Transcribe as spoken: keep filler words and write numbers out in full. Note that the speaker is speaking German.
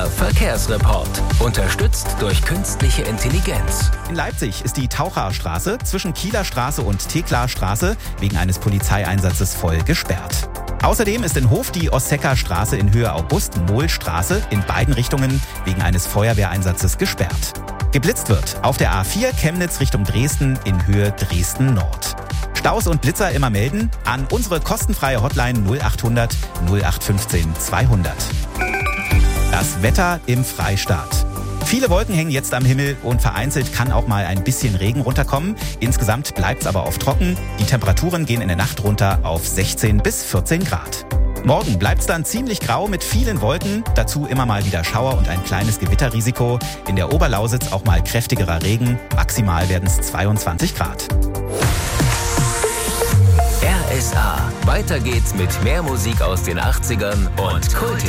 R Verkehrsreport. Unterstützt durch künstliche Intelligenz. In Leipzig ist die Taucherstraße zwischen Kieler Straße und Tecklar Straße wegen eines Polizeieinsatzes voll gesperrt. Außerdem ist in Hof die Ossecker Straße in Höhe August-Mohl-Straße in beiden Richtungen wegen eines Feuerwehreinsatzes gesperrt. Geblitzt wird auf der A vier Chemnitz Richtung Dresden in Höhe Dresden Nord. Staus und Blitzer immer melden an unsere kostenfreie Hotline null achthundert null acht fünfzehn zweihundert. Das Wetter im Freistaat. Viele Wolken hängen jetzt am Himmel und vereinzelt kann auch mal ein bisschen Regen runterkommen. Insgesamt bleibt es aber oft trocken. Die Temperaturen gehen in der Nacht runter auf sechzehn bis vierzehn Grad. Morgen bleibt es dann ziemlich grau mit vielen Wolken. Dazu immer mal wieder Schauer und ein kleines Gewitterrisiko. In der Oberlausitz auch mal kräftigerer Regen. Maximal werden es zweiundzwanzig Grad. R S A. Weiter geht's mit mehr Musik aus den achtzigern und Kult.